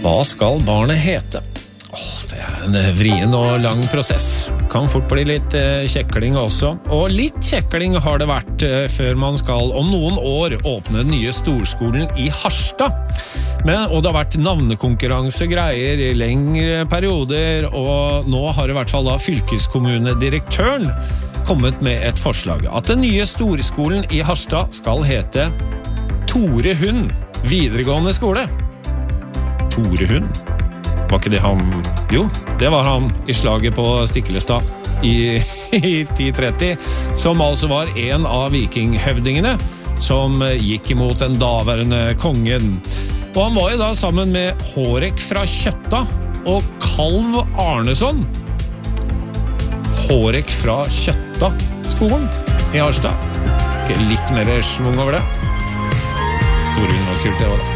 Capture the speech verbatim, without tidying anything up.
Hva skal barnet hete? Åh, det er en vrien og lang prosess. Kan fort bli litt eh, kjekling også. Og litt kjekling har det vært eh, før man skal om noen år åpne den nye storskolen i Harstad. Men, og det har vært navnekonkurranse greier i lengre perioder, og nå har i hvert fall da fylkeskommunedirektøren kommet med et forslag. At den nye storskolen i Harstad skal hete Tore Hund videregående skole. Tore Hund? Var ikke det han? Jo, det var han i slaget på Stiklestad i, i ti tretti, som altså var en av vikinghøvdingene som gikk imot den daværende kongen. Og han var jo da sammen med Hårek fra Kjøtta og Kalv Arneson. Hårek fra Kjøtta skolen i Harstad. Litt mer svung over det. Tore Hund var kult det var det.